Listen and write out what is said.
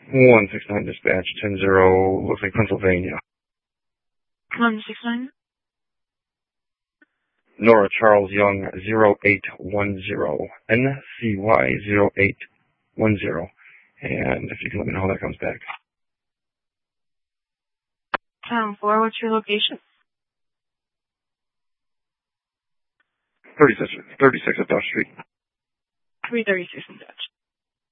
169 dispatch, 10-0, looks like Pennsylvania. 169. Nora Charles Young, 0810, NCY 0810. And if you can let me know how that comes back. 4, what's your location? 36 at Dutch Street. 336 in Dutch.